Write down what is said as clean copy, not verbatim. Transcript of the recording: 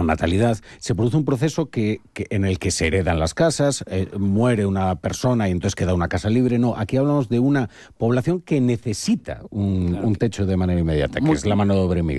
la natalidad, se produce un proceso en el que se heredan las casas, muere una persona y entonces queda una casa libre. No, aquí hablamos de una población que necesita un techo de manera inmediata, que es la mano de obra inmigrante.